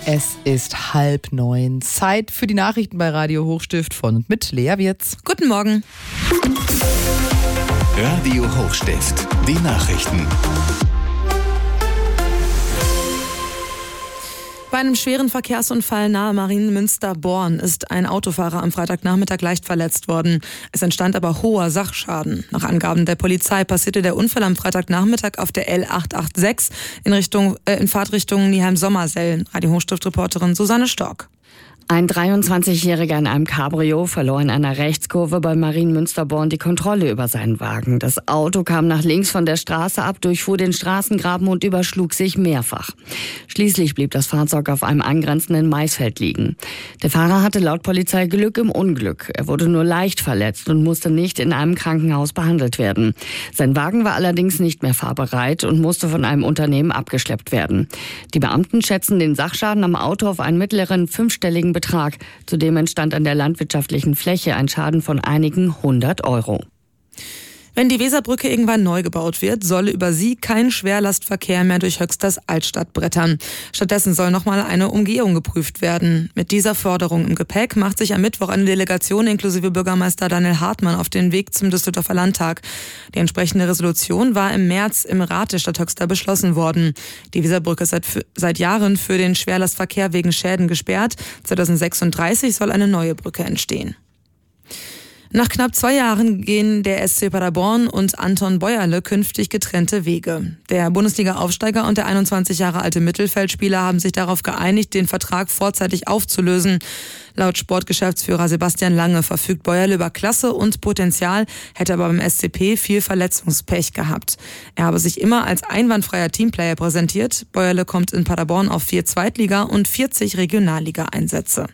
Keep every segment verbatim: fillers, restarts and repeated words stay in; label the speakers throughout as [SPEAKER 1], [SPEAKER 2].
[SPEAKER 1] Es ist halb neun. Zeit für die Nachrichten bei Radio Hochstift von und mit Lea Wirz.
[SPEAKER 2] Guten Morgen.
[SPEAKER 3] Radio Hochstift, die Nachrichten.
[SPEAKER 2] Bei einem schweren Verkehrsunfall nahe Marienmünster-Born ist ein Autofahrer am Freitagnachmittag leicht verletzt worden. Es entstand aber hoher Sachschaden. Nach Angaben der Polizei passierte der Unfall am Freitagnachmittag auf der L acht acht sechs in, Richtung, äh, in Fahrtrichtung Nieheim-Sommersell. Radio Hochstift-Reporterin Susanne Stork.
[SPEAKER 4] Ein dreiundzwanzigjähriger in einem Cabrio verlor in einer Rechtskurve bei Marienmünster-Born die Kontrolle über seinen Wagen. Das Auto kam nach links von der Straße ab, durchfuhr den Straßengraben und überschlug sich mehrfach. Schließlich blieb das Fahrzeug auf einem angrenzenden Maisfeld liegen. Der Fahrer hatte laut Polizei Glück im Unglück. Er wurde nur leicht verletzt und musste nicht in einem Krankenhaus behandelt werden. Sein Wagen war allerdings nicht mehr fahrbereit und musste von einem Unternehmen abgeschleppt werden. Die Beamten schätzen den Sachschaden am Auto auf einen mittleren fünfstelligen Betrag. Zudem entstand an der landwirtschaftlichen Fläche ein Schaden von einigen hundert Euro.
[SPEAKER 2] Wenn die Weserbrücke irgendwann neu gebaut wird, solle über sie kein Schwerlastverkehr mehr durch Höxters Altstadt brettern. Stattdessen soll nochmal eine Umgehung geprüft werden. Mit dieser Forderung im Gepäck macht sich am Mittwoch eine Delegation inklusive Bürgermeister Daniel Hartmann auf den Weg zum Düsseldorfer Landtag. Die entsprechende Resolution war im März im Rat der Stadt Höxter beschlossen worden. Die Weserbrücke ist seit, seit Jahren für den Schwerlastverkehr wegen Schäden gesperrt. zweitausendsechsunddreißig soll eine neue Brücke entstehen. Nach knapp zwei Jahren gehen der S C Paderborn und Anton Beuerle künftig getrennte Wege. Der Bundesliga-Aufsteiger und der einundzwanzig Jahre alte Mittelfeldspieler haben sich darauf geeinigt, den Vertrag vorzeitig aufzulösen. Laut Sportgeschäftsführer Sebastian Lange verfügt Beuerle über Klasse und Potenzial, hätte aber beim S C P viel Verletzungspech gehabt. Er habe sich immer als einwandfreier Teamplayer präsentiert. Beuerle kommt in Paderborn auf vier Zweitliga- und vierzig Regionalliga-Einsätze.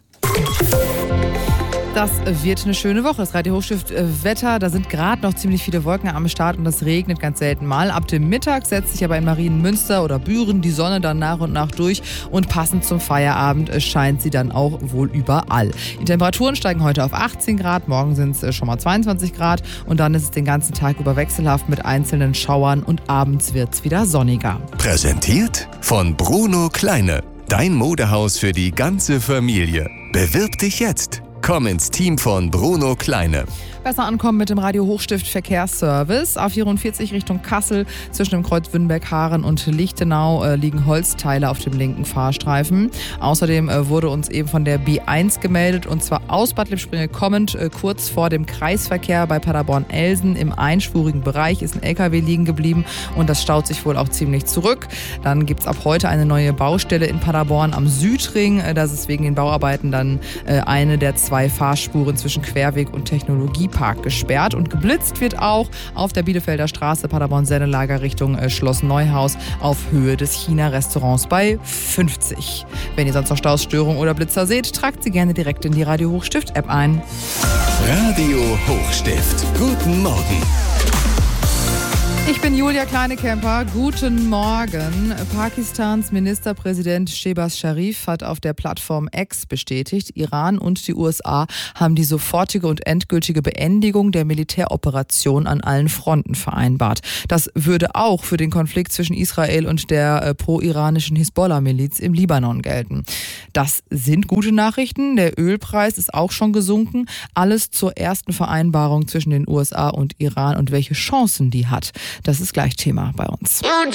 [SPEAKER 1] Das wird eine schöne Woche. Das Radio Hochstift Wetter, da sind gerade noch ziemlich viele Wolken am Start und das regnet ganz selten mal. Ab dem Mittag setzt sich aber in Marienmünster oder Büren die Sonne dann nach und nach durch und passend zum Feierabend scheint sie dann auch wohl überall. Die Temperaturen steigen heute auf achtzehn Grad, morgen sind es schon mal zweiundzwanzig Grad und dann ist es den ganzen Tag über wechselhaft mit einzelnen Schauern und abends wird es wieder sonniger.
[SPEAKER 3] Präsentiert von Bruno Kleine, dein Modehaus für die ganze Familie. Bewirb dich jetzt. Komm ins Team von Bruno Kleine.
[SPEAKER 1] Besser ankommen mit dem Radio Hochstift Verkehrsservice. A vierundvierzig Richtung Kassel zwischen dem Kreuz Wünnberg-Haaren und Lichtenau äh, liegen Holzteile auf dem linken Fahrstreifen. Außerdem äh, wurde uns eben von der B eins gemeldet und zwar aus Bad Lippspringe kommend äh, kurz vor dem Kreisverkehr bei Paderborn-Elsen im einspurigen Bereich ist ein L K W liegen geblieben und das staut sich wohl auch ziemlich zurück. Dann gibt es ab heute eine neue Baustelle in Paderborn am Südring. Äh, das ist wegen den Bauarbeiten dann äh, eine der zwei Fahrspuren zwischen Querweg und Technologiepark gesperrt und geblitzt wird auch auf der Bielefelder Straße Paderborn-Sennelager Richtung äh, Schloss Neuhaus auf Höhe des China-Restaurants bei fünfzig. Wenn ihr sonst noch Stausstörungen oder Blitzer seht, tragt sie gerne direkt in die Radio Hochstift-App ein.
[SPEAKER 3] Radio Hochstift. Guten Morgen.
[SPEAKER 1] Ich bin Julia Kleinekemper. Guten Morgen. Pakistans Ministerpräsident Shehbaz Sharif hat auf der Plattform X bestätigt, Iran und die U S A haben die sofortige und endgültige Beendigung der Militäroperation an allen Fronten vereinbart. Das würde auch für den Konflikt zwischen Israel und der äh, pro-iranischen Hisbollah-Miliz im Libanon gelten. Das sind gute Nachrichten. Der Ölpreis ist auch schon gesunken. Alles zur ersten Vereinbarung zwischen den U S A und Iran und welche Chancen die hat. Das ist gleich Thema bei uns.